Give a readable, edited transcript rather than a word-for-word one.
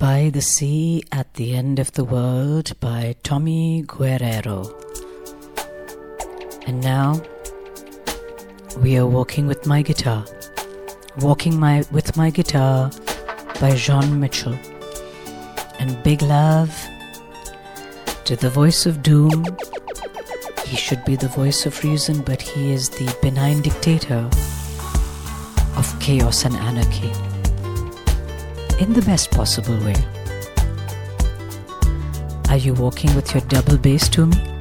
By the Sea at the End of the World by Tommy Guerrero. And now, we are Walking with My Guitar. With My Guitar by Jean Mitchell. And big love to the voice of doom. He should be the voice of reason, but he is the benign dictator of chaos and anarchy. In the best possible way. Are you walking with your double bass to me?